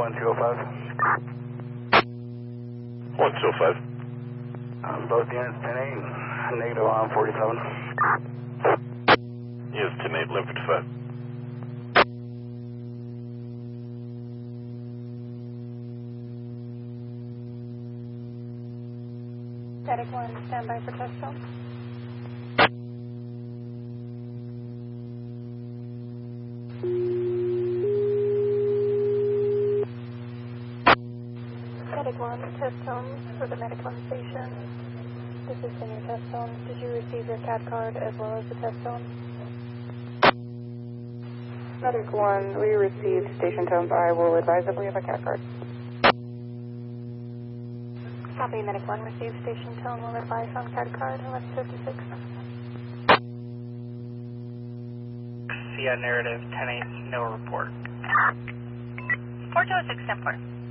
1205. 1205. Both units 10-8, negative on 47. Yes, 10-8, 1155. Medic 1, stand by for test zone. Medic 1, test zone for the Medic 1 station. This is in your test zone. Did you receive your CAD card as well as the test zone? Medic 1, we received station tones. I will advise that we have a CAD card. Copy, Medic 1, received station tone. Will advise on CAD card, 1156. See a narrative 10-8, no report. 4206, 10-4.